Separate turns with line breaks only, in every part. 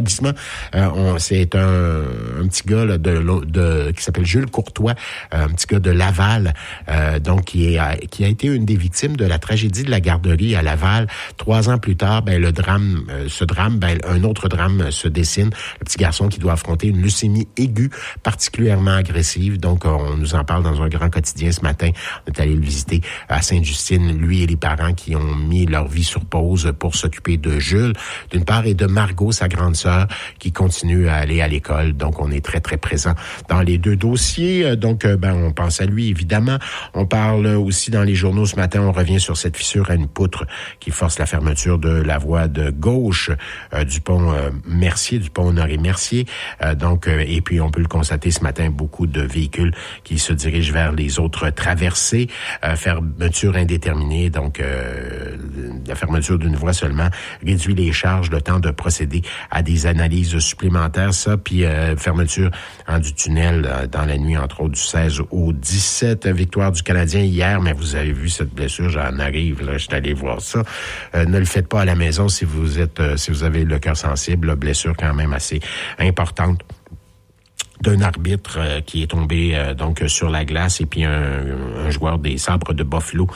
l'établissement. C'est un petit gars là, qui s'appelle Jules Courtois, un petit gars de Laval, donc qui a été une des victimes de la tragédie de la garderie à Laval. 3 ans plus tard, un autre drame se dessine. Le petit garçon qui doit affronter une leucémie aiguë particulièrement agressive. Donc, on nous en parle dans un grand quotidien ce matin. On est allé le visiter à Sainte-Justine, lui et les parents qui ont mis leur vie sur pause pour s'occuper de Jules, d'une part, et de Margot, sa grande sœur, qui continue à aller à l'école. Donc, on est très, très présent dans les deux dossiers. Donc, on pense à lui, évidemment. On parle aussi dans les journaux ce matin, on revient sur cette fissure à une poutre qui force la fermeture de la voie de gauche du pont Mercier, du pont Honoré-Mercier. Et puis, on peut le constater ce matin, beaucoup de véhicules qui se dirigent vers les autres traversées. Fermeture indéterminée, donc la fermeture d'une voie seulement réduit les charges, le temps de procéder à des analyses supplémentaires, ça, puis fermeture du tunnel dans la nuit, entre autres, du 16 au 17. Victoire du Canadien hier, mais vous avez vu cette blessure, j'en arrive, là, je suis allé voir ça. Ne le faites pas à la maison si vous avez le cœur sensible, là, blessure quand même assez importante d'un arbitre qui est tombé donc sur la glace, et puis un joueur des Sabres de Buffalo,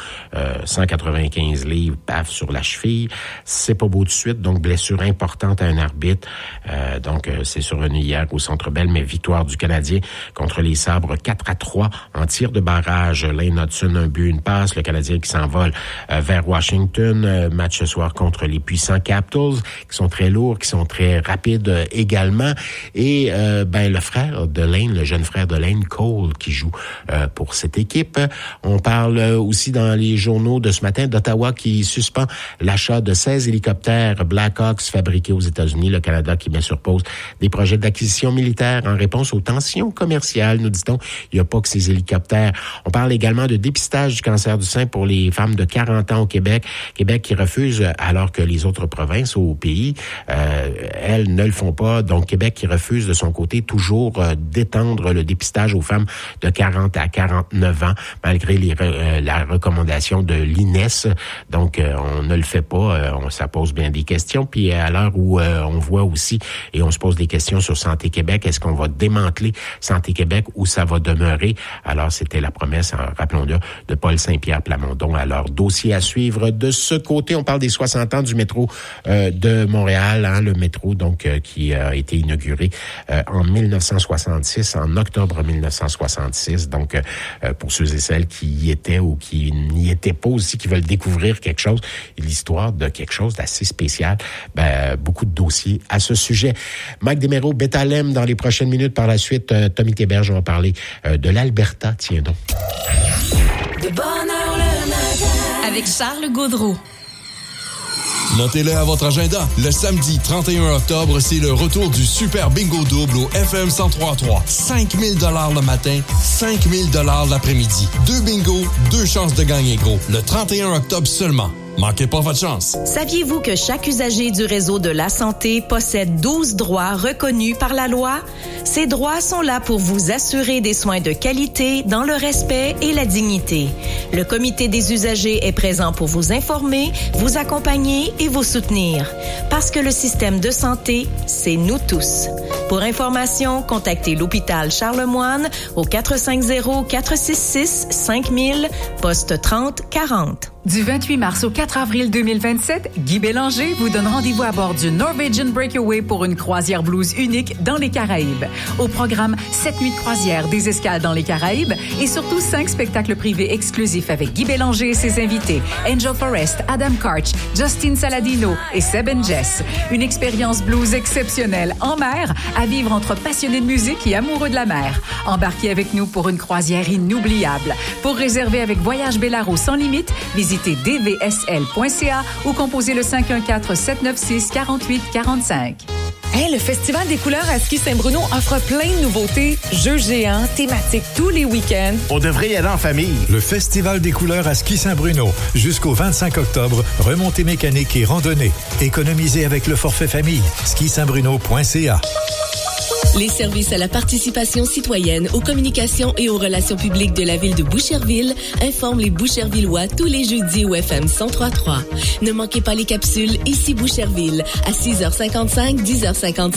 195 livres, paf, sur la cheville. C'est pas beau de suite, donc blessure importante à un arbitre. C'est survenu hier au Centre Bell, mais victoire du Canadien contre les Sabres 4-3 en tir de barrage. Lane Hudson, un but, une passe. Le Canadien qui s'envole vers Washington. Match ce soir contre les puissants Capitals, qui sont très lourds, qui sont très rapides également. Et le frère de Lane, le jeune frère de Lane, Cole, qui joue pour cette équipe. On parle aussi dans les journaux de ce matin d'Ottawa qui suspend l'achat de 16 hélicoptères Blackhawks fabriqués aux États-Unis. Le Canada qui met sur pause des projets d'acquisition militaire en réponse aux tensions commerciales, nous dit-on. Il n'y a pas que ces hélicoptères. On parle également de dépistage du cancer du sein pour les femmes de 40 ans au Québec. Québec qui refuse, alors que les autres provinces au pays, elles ne le font pas. Donc, Québec qui refuse de son côté toujours d'étendre le dépistage aux femmes de 40 à 49 ans, malgré la recommandation de l'INES. Donc, on ne le fait pas. Ça pose bien des questions. Puis, à l'heure où on voit aussi, et on se pose des questions sur Santé Québec, est-ce qu'on va démanteler Santé Québec ou ça va demeurer? Alors, c'était la promesse, rappelons-le, de Paul Saint-Pierre Plamondon. Alors, dossier à suivre de ce côté. On parle des 60 ans du métro de Montréal, le métro donc qui a été inauguré en 1966, en octobre 1966. Donc, pour ceux et celles qui y étaient ou qui n'y étaient pas aussi, qui veulent découvrir quelque chose, l'histoire de quelque chose d'assez spécial, beaucoup de dossiers à ce sujet. Mike Desmarais, Béthalem dans les prochaines minutes. Par la suite, Tommy Théberge, on va parler de l'Alberta. Tiens donc.
De bonne heure le matin. Avec Charles Gaudreau.
Notez-le à votre agenda. Le samedi 31 octobre, c'est le retour du Super Bingo Double au FM 103.3. 5 000 $ le matin, 5 000 $ l'après-midi. 2 bingos, 2 chances de gagner gros. Le 31 octobre seulement. Manquez pas votre chance.
Saviez-vous que chaque usager du réseau de la santé possède 12 droits reconnus par la loi? Ces droits sont là pour vous assurer des soins de qualité dans le respect et la dignité. Le comité des usagers est présent pour vous informer, vous accompagner et vous soutenir. Parce que le système de santé, c'est nous tous. Pour information, contactez l'hôpital Charlemagne au 450-466-5000, poste 3040.
Du 28 mars au 4 avril 2027, Guy Bélanger vous donne rendez-vous à bord du Norwegian Breakaway pour une croisière blues unique dans les Caraïbes. Au programme, 7 nuits de croisière, des escales dans les Caraïbes et surtout 5 spectacles privés exclusifs avec Guy Bélanger et ses invités, Angel Forrest, Adam Karch, Justin Saladino et Seb and Jess. Une expérience blues exceptionnelle en mer à vivre entre passionnés de musique et amoureux de la mer. Embarquez avec nous pour une croisière inoubliable. Pour réserver avec Voyage Bellaro sans limite, visitez dvsl.ca ou composez le 514-796-4845.
Hey, le Festival des couleurs à Ski Saint-Bruno offre plein de nouveautés, jeux géants, thématiques tous les week-ends.
On devrait y aller en famille.
Le Festival des couleurs à Ski Saint-Bruno. Jusqu'au 25 octobre, remontée mécanique et randonnée. Économisez avec le forfait famille. skisaintbruno.ca.
Les services à la participation citoyenne, aux communications et aux relations publiques de la ville de Boucherville informent les Bouchervillois tous les jeudis au FM 103.3. Ne manquez pas les capsules Ici Boucherville à 6h55, 10h55